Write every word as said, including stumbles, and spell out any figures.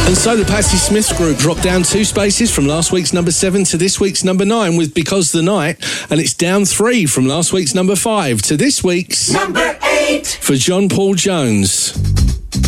And so the Patti Smith Group dropped down two spaces from last week's number seven to this week's number nine with Because the Night, and it's down three from last week's number five to this week's number eight for John Paul Jones.